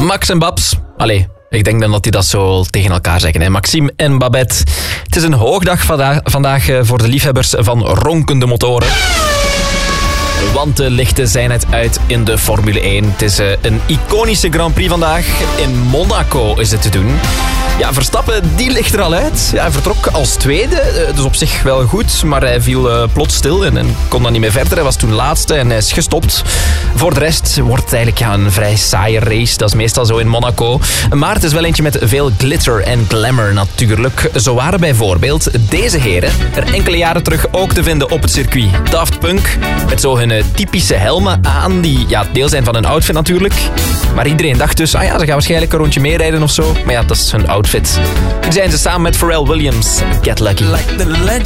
Max en Babs. Allee, ik denk dan dat die dat zo tegen elkaar zeggen. Hè? Maxime en Babette. Het is een hoogdag vandaag voor de liefhebbers van ronkende motoren. Want de lichten zijn het uit in de Formule 1. Het is een iconische Grand Prix vandaag. In Monaco is het te doen. Ja, Verstappen, die ligt er al uit. Ja, hij vertrok als tweede, dus op zich wel goed. Maar hij viel plots stil en kon dan niet meer verder. Hij was toen laatste en hij is gestopt. Voor de rest wordt het eigenlijk een vrij saaie race. Dat is meestal zo in Monaco. Maar het is wel eentje met veel glitter en glamour natuurlijk. Zo waren bijvoorbeeld deze heren er enkele jaren terug ook te vinden op het circuit. Daft Punk, met zo hun typische helmen aan, die deel zijn van hun outfit natuurlijk. Maar iedereen dacht dus, ze gaan waarschijnlijk een rondje meerijden of zo. Maar ja, dat is hun outfit. Hier zijn ze samen met Pharrell Williams. Get Lucky. Like the legend.